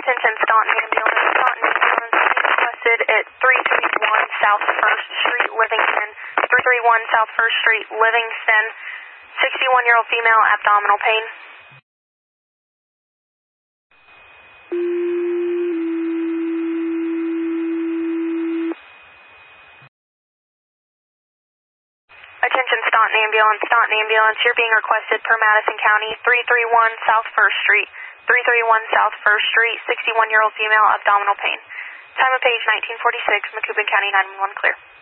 Attention, Staunton Ambulance. Staunton Ambulance is requested at 331 South 1st Street, Livingston. 331 South 1st Street, Livingston. 61-year-old female, abdominal pain. Attention, Staunton Ambulance. Staunton Ambulance, you're being requested per Madison County. 331 South 1st Street. 331 South 1st Street, 61-year-old female, abdominal pain. Time of page 1946, Macoupin County 911 clear.